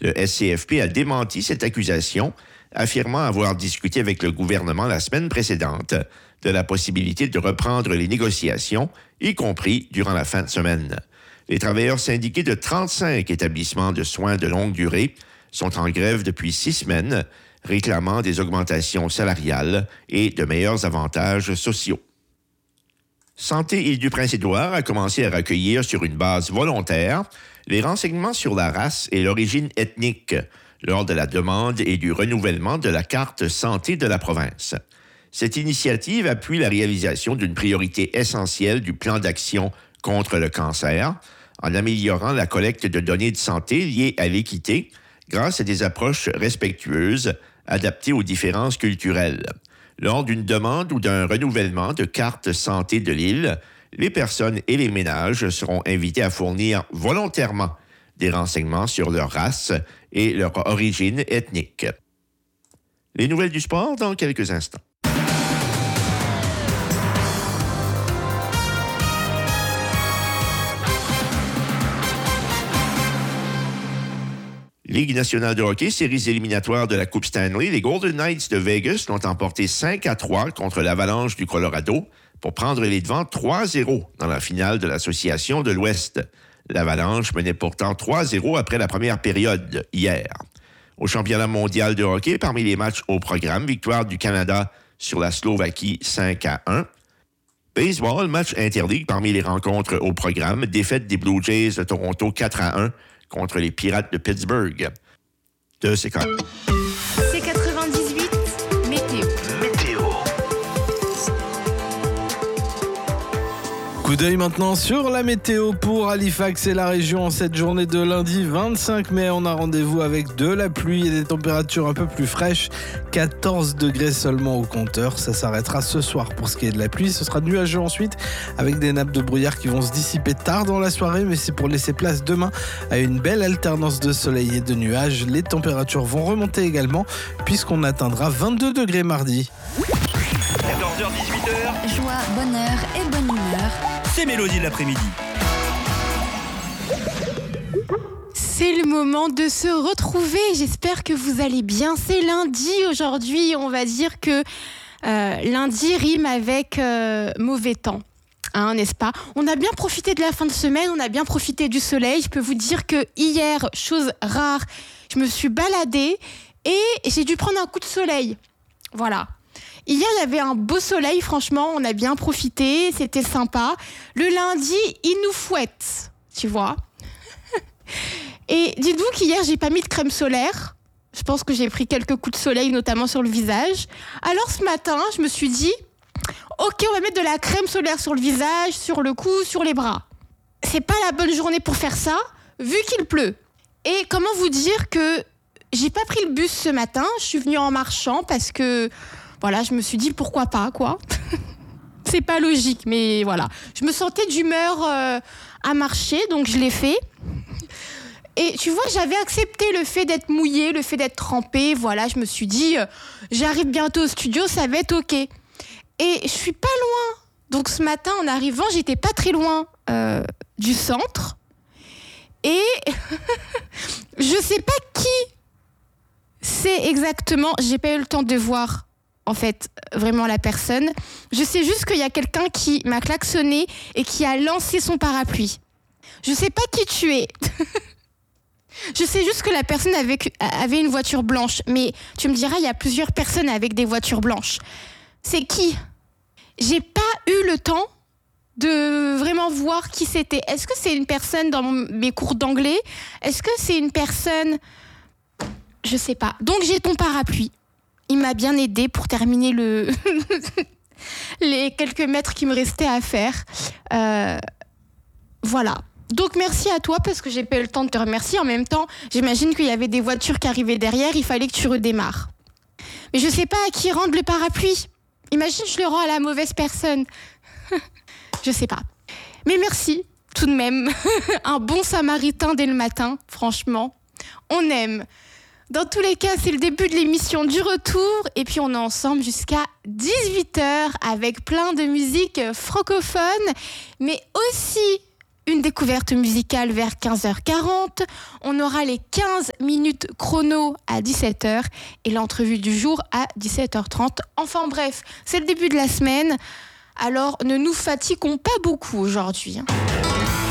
Le SCFP a démenti cette accusation, affirmant avoir discuté avec le gouvernement la semaine précédente de la possibilité de reprendre les négociations, y compris durant la fin de semaine. Les travailleurs syndiqués de 35 établissements de soins de longue durée sont en grève depuis 6 semaines, réclamant des augmentations salariales et de meilleurs avantages sociaux. Santé Île-du-Prince-Édouard a commencé à recueillir sur une base volontaire les renseignements sur la race et l'origine ethnique lors de la demande et du renouvellement de la carte santé de la province. Cette initiative appuie la réalisation d'une priorité essentielle du plan d'action contre le cancer en améliorant la collecte de données de santé liées à l'équité grâce à des approches respectueuses adaptées aux différences culturelles. Lors d'une demande ou d'un renouvellement de carte santé de l'île, les personnes et les ménages seront invités à fournir volontairement des renseignements sur leur race et leur origine ethnique. Les nouvelles du sport dans quelques instants. Ligue nationale de hockey, séries éliminatoires de la Coupe Stanley, les Golden Knights de Vegas l'ont emporté 5-3 contre l'Avalanche du Colorado pour prendre les devants 3-0 dans la finale de l'Association de l'Ouest. L'Avalanche menait pourtant 3-0 après la première période hier. Au championnat mondial de hockey, parmi les matchs au programme, victoire du Canada sur la Slovaquie 5-1. Baseball, match interligue parmi les rencontres au programme, défaite des Blue Jays de Toronto 4-1 contre les Pirates de Pittsburgh. C'est 98 météo. Coup d'œil maintenant sur la météo pour Halifax et la région en cette journée de lundi 25 mai. On a rendez-vous avec de la pluie et des températures un peu plus fraîches. 14 degrés seulement au compteur. Ça s'arrêtera ce soir pour ce qui est de la pluie. Ce sera nuageux ensuite avec des nappes de brouillard qui vont se dissiper tard dans la soirée. Mais c'est pour laisser place demain à une belle alternance de soleil et de nuages. Les températures vont remonter également puisqu'on atteindra 22 degrés mardi. 14h-18h. Joie, bonheur et bonne humeur. C'est Mélodie de l'après-midi. C'est le moment de se retrouver. J'espère que vous allez bien. C'est lundi aujourd'hui. On va dire que lundi rime avec mauvais temps. Hein, n'est-ce pas ? On a bien profité de la fin de semaine. On a bien profité du soleil. Je peux vous dire que hier, chose rare, je me suis baladée et j'ai dû prendre un coup de soleil. Voilà. Hier, il y avait un beau soleil, franchement, on a bien profité, c'était sympa. Le lundi, il nous fouette, tu vois. Et dites-vous qu'hier, j'ai pas mis de crème solaire. Je pense que j'ai pris quelques coups de soleil, notamment sur le visage. Alors ce matin, je me suis dit, ok, on va mettre de la crème solaire sur le visage, sur le cou, sur les bras. C'est pas la bonne journée pour faire ça, vu qu'il pleut. Et comment vous dire que j'ai pas pris le bus ce matin, je suis venue en marchant parce que... Voilà, je me suis dit pourquoi pas, quoi. C'est pas logique, mais voilà. Je me sentais d'humeur à marcher, donc je l'ai fait. Et tu vois, j'avais accepté le fait d'être mouillée, le fait d'être trempée. Voilà, je me suis dit, j'arrive bientôt au studio, ça va être OK. Et je suis pas loin. Donc ce matin, en arrivant, j'étais pas très loin du centre. Et je sais pas qui c'est exactement. J'ai pas eu le temps de voir. En fait, vraiment la personne. Je sais juste qu'il y a quelqu'un qui m'a klaxonné et qui a lancé son parapluie. Je sais pas qui tu es. Je sais juste que la personne avait une voiture blanche. Mais tu me diras, il y a plusieurs personnes avec des voitures blanches. C'est qui ? J'ai pas eu le temps de vraiment voir qui c'était. Est-ce que c'est une personne dans mes cours d'anglais ? Est-ce que c'est une personne... Je sais pas. Donc j'ai ton parapluie. Il m'a bien aidé pour terminer les quelques mètres qui me restaient à faire. Voilà. Donc merci à toi parce que j'ai pas eu le temps de te remercier. En même temps, j'imagine qu'il y avait des voitures qui arrivaient derrière. Il fallait que tu redémarres. Mais je sais pas à qui rendre le parapluie. Imagine, je le rends à la mauvaise personne. Je sais pas. Mais merci tout de même. Un bon samaritain dès le matin. Franchement, on aime. Dans tous les cas, c'est le début de l'émission du retour et puis on est ensemble jusqu'à 18h avec plein de musique francophone, mais aussi une découverte musicale vers 15h40. On aura les 15 minutes chrono à 17h et l'entrevue du jour à 17h30. Enfin bref, c'est le début de la semaine. Alors ne nous fatiguons pas beaucoup aujourd'hui.